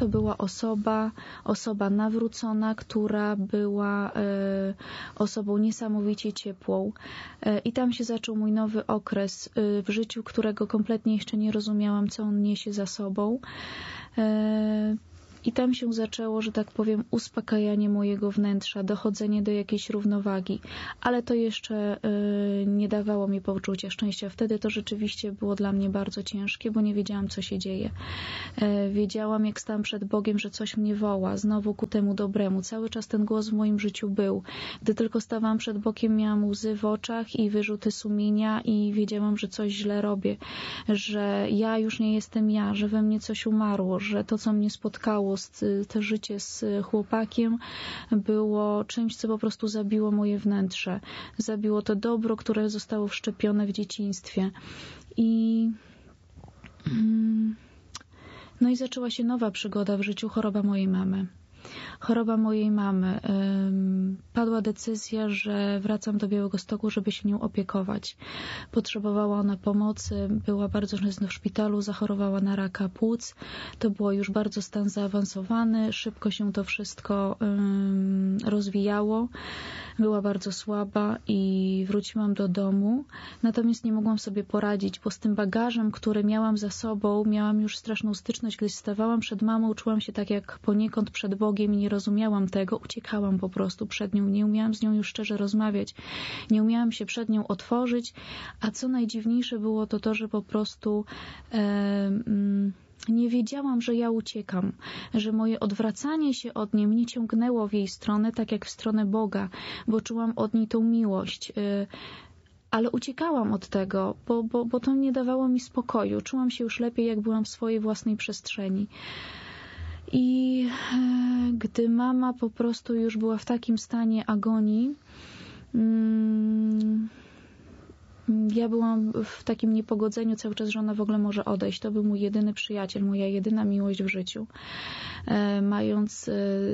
to była osoba nawrócona, która była osobą niesamowicie ciepłą. I tam się zaczął mój nowy okres w życiu, którego kompletnie jeszcze nie rozumiałam, co on niesie za sobą. I tam się zaczęło, że tak powiem, uspokajanie mojego wnętrza, dochodzenie do jakiejś równowagi. Ale to jeszcze nie dawało mi poczucia szczęścia. Wtedy to rzeczywiście było dla mnie bardzo ciężkie, bo nie wiedziałam, co się dzieje. Wiedziałam, jak stałam przed Bogiem, że coś mnie woła, znowu ku temu dobremu. Cały czas ten głos w moim życiu był. Gdy tylko stawałam przed Bogiem, miałam łzy w oczach i wyrzuty sumienia i wiedziałam, że coś źle robię, że ja już nie jestem ja, że we mnie coś umarło, że to, co mnie spotkało, to życie z chłopakiem było czymś, co po prostu zabiło moje wnętrze. Zabiło to dobro, które zostało wszczepione w dzieciństwie. No i zaczęła się nowa przygoda w życiu, choroba mojej mamy. Choroba mojej mamy. Padła decyzja, że wracam do Białegostoku, żeby się nią opiekować. Potrzebowała ona pomocy, była bardzo często w szpitalu, zachorowała na raka płuc. To było już bardzo stan zaawansowany, szybko się to wszystko rozwijało. Była bardzo słaba i wróciłam do domu. Natomiast nie mogłam sobie poradzić, bo z tym bagażem, który miałam za sobą, miałam już straszną styczność. Gdy stawałam przed mamą, czułam się tak jak poniekąd przed Bogiem i nie rozumiałam tego. Uciekałam po prostu przed nią. Nie umiałam z nią już szczerze rozmawiać. Nie umiałam się przed nią otworzyć. A co najdziwniejsze było to, że po prostu nie wiedziałam, że ja uciekam, że moje odwracanie się od niej mnie ciągnęło w jej stronę, tak jak w stronę Boga, bo czułam od niej tą miłość. Ale uciekałam od tego, bo to nie dawało mi spokoju. Czułam się już lepiej, jak byłam w swojej własnej przestrzeni. I gdy mama po prostu już była w takim stanie agonii, ja byłam w takim niepogodzeniu cały czas, że ona w ogóle może odejść. To był mój jedyny przyjaciel, moja jedyna miłość w życiu. Mając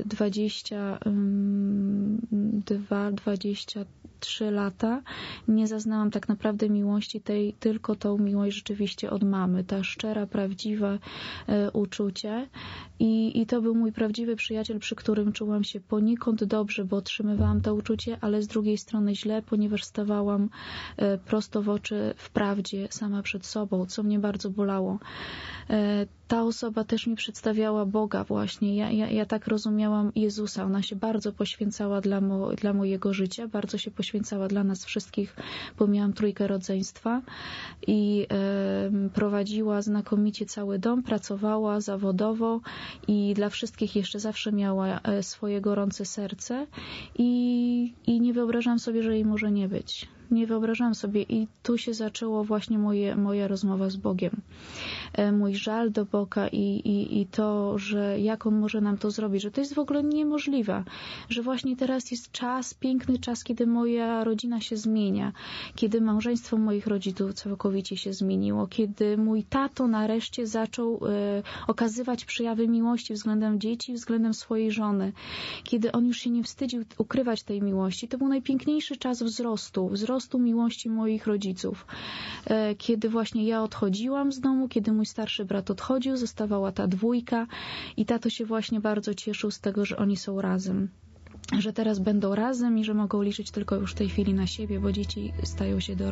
23 lata, nie zaznałam tak naprawdę miłości tej, tylko tą miłość rzeczywiście od mamy. Ta szczera, prawdziwe uczucie. I to był mój prawdziwy przyjaciel, przy którym czułam się poniekąd dobrze, bo otrzymywałam to uczucie, ale z drugiej strony źle, ponieważ stawałam prosto w oczy w prawdzie sama przed sobą, co mnie bardzo bolało. Ta osoba też mi przedstawiała Boga właśnie. Ja tak rozumiałam Jezusa. Ona się bardzo poświęcała dla mojego życia, bardzo się poświęcała dla nas wszystkich, bo miałam trójkę rodzeństwa i prowadziła znakomicie cały dom, pracowała zawodowo i dla wszystkich jeszcze zawsze miała swoje gorące serce i nie wyobrażam sobie, że jej może nie być. Nie wyobrażam sobie i tu się zaczęło właśnie moja rozmowa z Bogiem. Mój żal do Boga i to, że jak On może nam to zrobić, że to jest w ogóle niemożliwe, że właśnie teraz jest czas, piękny czas, kiedy moja rodzina się zmienia, kiedy małżeństwo moich rodziców całkowicie się zmieniło, kiedy mój tato nareszcie zaczął okazywać przejawy miłości względem dzieci, względem swojej żony, kiedy on już się nie wstydził ukrywać tej miłości. To był najpiękniejszy czas wzrostu miłości moich rodziców. Kiedy właśnie ja odchodziłam z domu, kiedy mój starszy brat odchodził, zostawała ta dwójka i tato się właśnie bardzo cieszył z tego, że oni są razem. Że teraz będą razem i że mogą liczyć tylko już w tej chwili na siebie, bo dzieci stają się dorosłe.